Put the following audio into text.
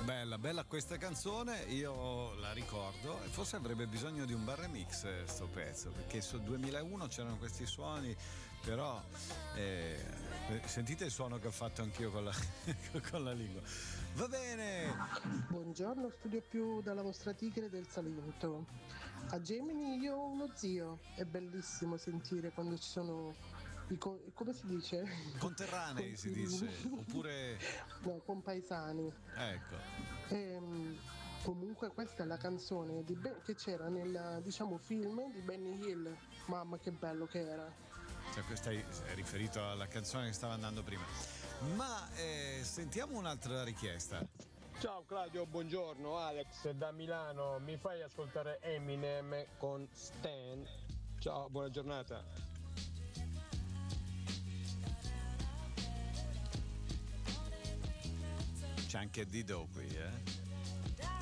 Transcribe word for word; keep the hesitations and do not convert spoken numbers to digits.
Bella, bella questa canzone, io la ricordo e forse avrebbe bisogno di un bar remix sto pezzo, perché sul duemilauno c'erano questi suoni, però eh, sentite il suono che ho fatto anch'io con la, con la lingua. Va bene! Buongiorno, studio più dalla vostra tigre del Salento. A Gemini io ho uno zio, è bellissimo sentire quando ci sono i co- come si dice? Conterranei si dice, oppure no, compaesani. Ecco. Ehm, comunque questa è la canzone di ben- che c'era nel, diciamo, film di Benny Hill. Mamma che bello che era. Cioè, questo è riferito alla canzone che stava andando prima. Ma eh, sentiamo un'altra richiesta. Ciao Claudio, buongiorno, Alex da Milano, mi fai ascoltare Eminem con Stan? Ciao, buona giornata. C'è anche Dido qui, eh?